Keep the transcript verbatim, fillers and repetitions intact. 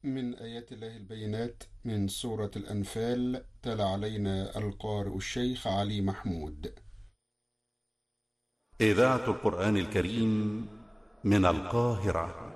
من آيات الله البينات من سورة الأنفال. تلا علينا القارئ الشيخ علي محمود. إذاعة القرآن الكريم من القاهرة.